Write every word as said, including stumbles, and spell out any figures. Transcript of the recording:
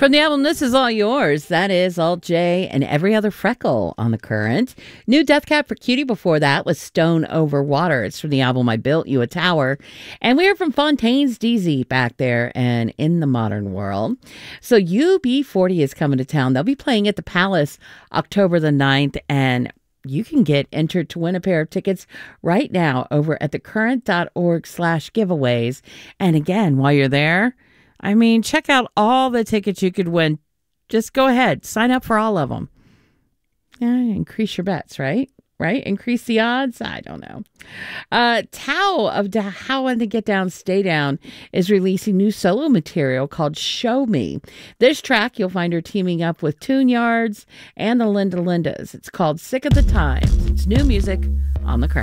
From the album This Is All Yours, that is Alt J and Every Other Freckle on The Current. New Death Cab for Cutie before that was Stone Over Water. It's from the album I Built You a Tower. And we are from Fontaine's D Z back there and In the Modern World. So U B forty is coming to town. They'll be playing at the Palace October the ninth, and you can get entered to win a pair of tickets right now over at thecurrent.org slash giveaways. And again, while you're there, I mean, check out all the tickets you could win. Just go ahead. Sign up for all of them. Yeah, increase your bets, right? Right? Increase the odds? I don't know. Uh, Tao of Da How and to Get Down, Stay Down is releasing new solo material called Show Me. This track, you'll find her teaming up with Tune Yards and the Linda Lindas. It's called Sick of the Times. It's new music on The Current.